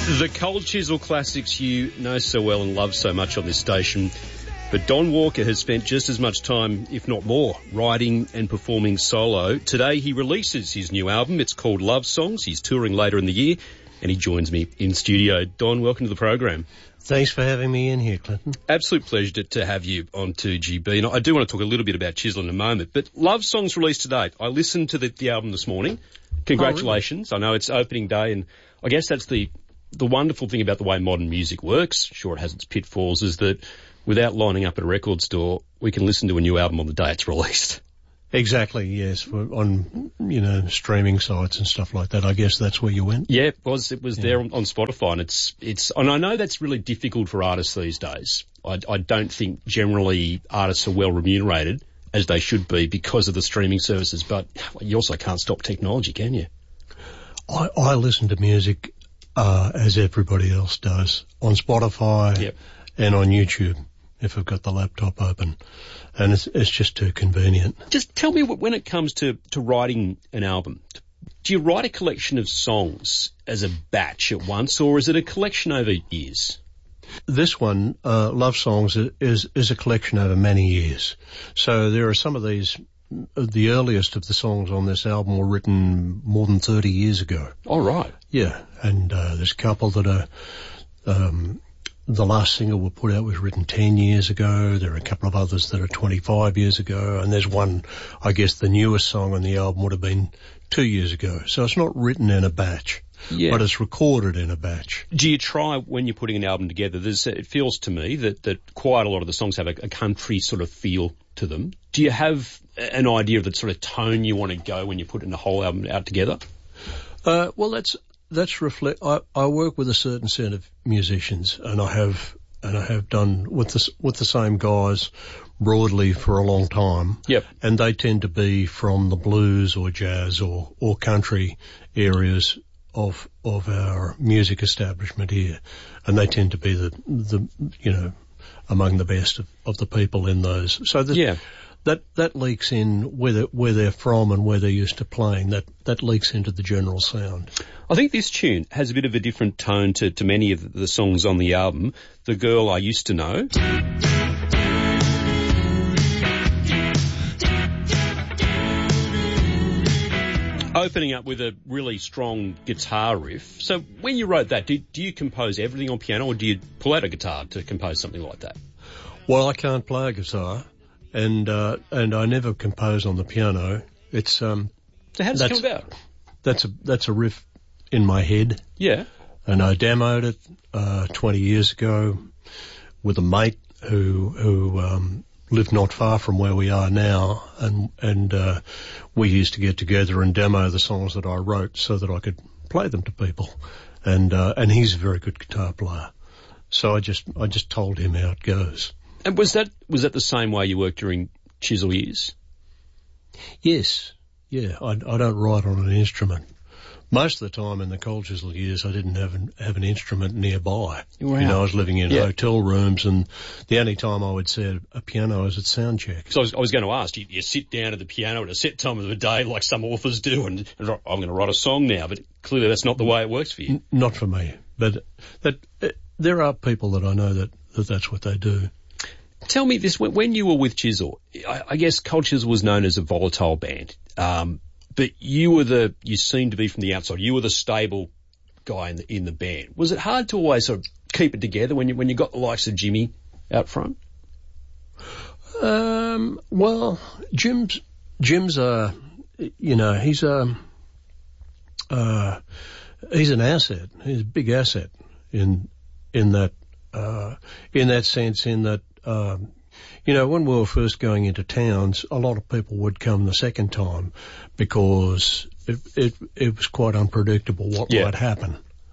The Cold Chisel classics you know so well and love so much on this station. But Don Walker has spent just as much time, if not more, writing and performing solo. Today he releases his new album. It's called Love Songs. He's touring later in the year and he joins me in studio. Don, welcome to the program. Thanks for having me in here, Clinton. Absolute pleasure to have you on 2GB. And I do want to talk a little bit about Chisel in a moment, but Love Songs released today. I listened to the album this morning. Congratulations. Oh, really? I know it's opening day, and I guess that's the wonderful thing about the way modern music works. Sure, it has its pitfalls, is that without lining up at a record store, we can listen to a new album on the day it's released. Exactly, yes. On, streaming sites and stuff like that. I guess that's where you went? Yeah, it was there on Spotify, and and I know that's really difficult for artists these days. I don't think generally artists are well remunerated as they should be because of the streaming services, but you also can't stop technology, can you? I listen to music, as everybody else does, on Spotify and on YouTube, if I've got the laptop open. And it's just too convenient. Just tell me, when it comes to writing an album, do you write a collection of songs as a batch at once, or is it a collection over years? This one, Love Songs, is a collection over many years. So there are some of these, the earliest of the songs on this album were written more than 30 years ago. Oh, right. Yeah, and there's a couple that are, the last single we put out was written 10 years ago. There are a couple of others that are 25 years ago. And there's one, I guess the newest song on the album would have been 2 years ago. So it's not written in a batch, but it's recorded in a batch. Do you try, when you're putting an album together, it feels to me that quite a lot of the songs have a country sort of feel to them. Do you have an idea of the sort of tone you want to go when you're putting the whole album out together? Well, that's I work with a certain set of musicians, and I have done with the same guys broadly for a long time. Yep. And they tend to be from the blues or jazz or country areas of our music establishment here, and they tend to be the among the best of the people in those. So that leaks in where they're from and where they're used to playing. That leaks into the general sound. I think this tune has a bit of a different tone to many of the songs on the album. The Girl I Used to Know. Opening up with a really strong guitar riff. So when you wrote that, do you compose everything on piano, or do you pull out a guitar to compose something like that? Well, I can't play a guitar, and I never compose on the piano. It's So how does it come about? That's a riff in my head. Yeah. And I demoed it 20 years ago with a mate who lived not far from where we are now, and we used to get together and demo the songs that I wrote so that I could play them to people. And he's a very good guitar player. So I just told him how it goes. And was that the same way you worked during Chisel years? Yes. Yeah. I don't write on an instrument. Most of the time in the Cold Chisel years, I didn't have an instrument nearby. Wow. I was living in hotel rooms, and the only time I would see a piano is at sound check. So I was going to ask, you sit down at the piano at a set time of the day like some authors do, and I'm going to write a song now, but clearly that's not the way it works for you. Not for me, but there are people that I know that's what they do. Tell me this, when you were with Chisel, I guess Cold Chisel was known as a volatile band, but you seemed to be from the outside. You were the stable guy in the band. Was it hard to always sort of keep it together when you got the likes of Jimmy out front? Well, Jim's he's an asset. He's a big asset in that sense, in that, when we were first going into towns, a lot of people would come the second time because it was quite unpredictable what might happen.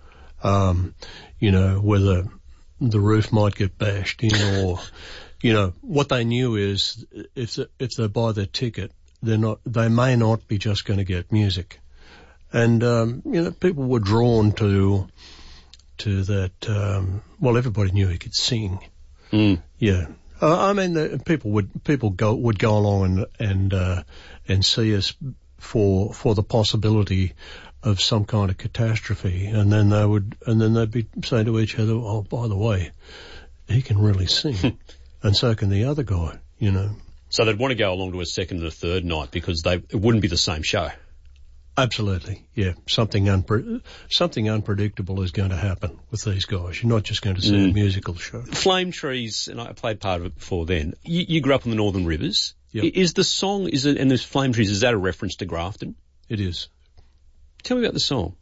Whether the roof might get bashed in, or, what they knew is if they buy their ticket, they may not be just going to get music. And, people were drawn to that, everybody knew he could sing. Mm. Yeah. People would go along and see us for the possibility of some kind of catastrophe, and then they'd be saying to each other, "Oh, by the way, he can really sing, and so can the other guy," you know. So they'd want to go along to a second and a third night because it wouldn't be the same show. Absolutely, yeah. Something unpredictable is going to happen with these guys. You're not just going to see a musical show. Flame Trees, and I played part of it before then. You grew up on the Northern Rivers. Yep. Is the song, and there's Flame Trees, is that a reference to Grafton? It is. Tell me about the song.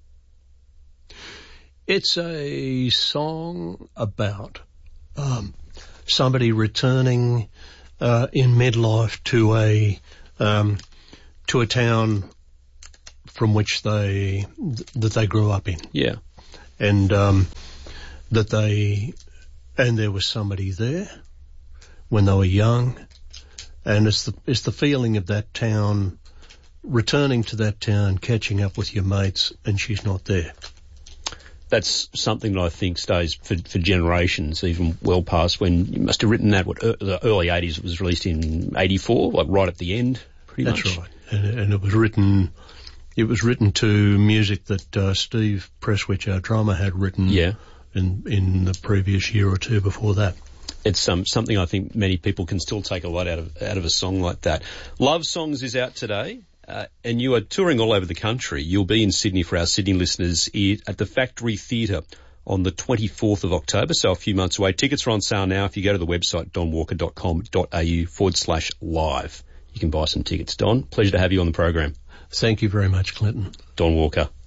It's a song about somebody returning in midlife to a town from which they grew up in. Yeah. And there was somebody there when they were young, and it's the feeling of that town, returning to that town, catching up with your mates, and she's not there. That's something that I think stays for generations, even well past when you must have written that, the early 80s. It was released in 84, like right at the end, pretty much. That's right. And it was written to music that Steve Presswich, our drummer, had written in the previous year or two before that. It's something I think many people can still take a lot out of a song like that. Love Songs is out today. And you are touring all over the country. You'll be in Sydney for our Sydney listeners at the Factory Theatre on the 24th of October, so a few months away. Tickets are on sale now. If you go to the website, donwalker.com.au/live, you can buy some tickets. Don, pleasure to have you on the program. Thank you very much, Clinton. Don Walker.